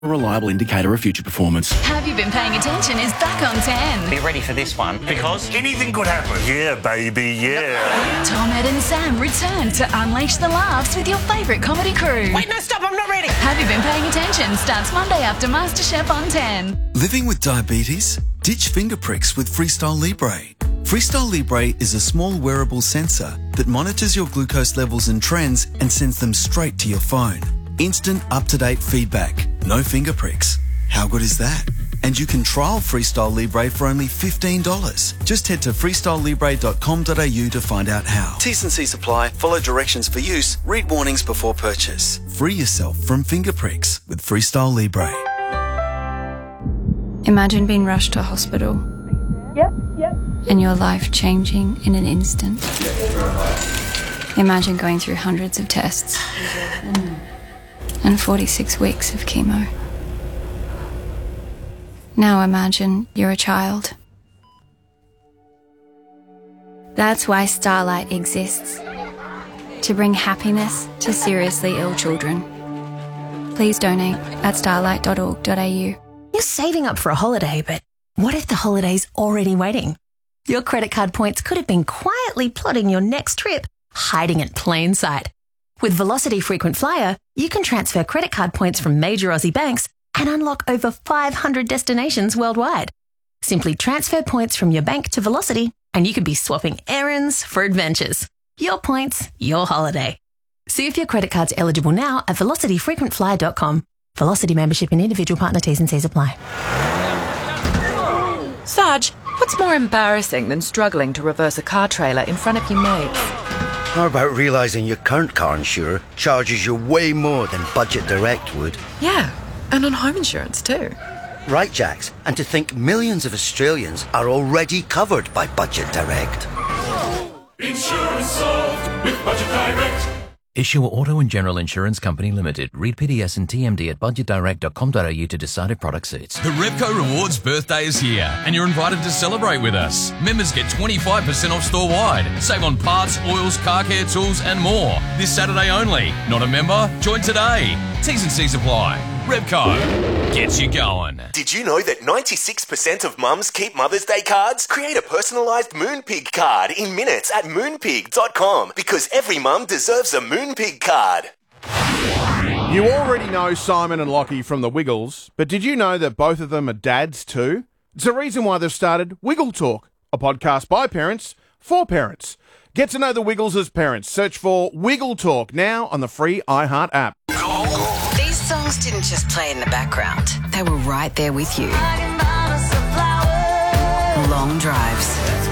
a reliable indicator of future performance. Have You Been Paying Attention is back on 10. Be ready for this one, because anything could happen. Yeah, baby, yeah. Tom, Ed and Sam return to unleash the laughs with your favourite comedy crew. Wait, no, stop, I'm not ready. Have You Been Paying Attention starts Monday after MasterChef on 10. Living with diabetes? Ditch finger pricks with Freestyle Libre. Freestyle Libre is a small wearable sensor that monitors your glucose levels and trends and sends them straight to your phone. Instant, up-to-date feedback. No finger pricks. How good is that? And you can trial Freestyle Libre for only $15. Just head to freestylelibre.com.au to find out how. T's and C's apply. Follow directions for use. Read warnings before purchase. Free yourself from finger pricks with Freestyle Libre. Imagine being rushed to hospital. Yep. And your life changing in an instant. Imagine going through hundreds of tests and 46 weeks of chemo. Now imagine you're a child. That's why Starlight exists. To bring happiness to seriously ill children. Please donate at starlight.org.au. You're saving up for a holiday, but what if the holiday's already waiting? Your credit card points could have been quietly plotting your next trip, hiding in plain sight. With Velocity Frequent Flyer, you can transfer credit card points from major Aussie banks and unlock over 500 destinations worldwide. Simply transfer points from your bank to Velocity and you could be swapping errands for adventures. Your points, your holiday. See if your credit card's eligible now at velocityfrequentflyer.com. Velocity membership and individual partner T's and C's apply. Sarge, what's more embarrassing than struggling to reverse a car trailer in front of your mates? How about realising your current car insurer charges you way more than Budget Direct would? Yeah, and on home insurance too. Right, Jax, and to think millions of Australians are already covered by Budget Direct. Insurance solved with Budget Direct. Issuer Auto and General Insurance Company Limited. Read PDS and TMD at budgetdirect.com.au to decide if product suits. The Repco Rewards birthday is here, and you're invited to celebrate with us. Members get 25% off store-wide. Save on parts, oils, car care tools, and more. This Saturday only. Not a member? Join today. T's and C's apply. Repco gets you going. Did you know that 96% of mums keep Mother's Day cards? Create a personalised Moonpig card in minutes at moonpig.com, because every mum deserves a Moonpig card. You already know Simon and Lockie from the Wiggles, but did you know that both of them are dads too? It's the reason why they've started Wiggle Talk, a podcast by parents for parents. Get to know the Wiggles as parents. Search for Wiggle Talk now on the free iHeart app. These songs didn't just play in the background. They were right there with you. Long drives.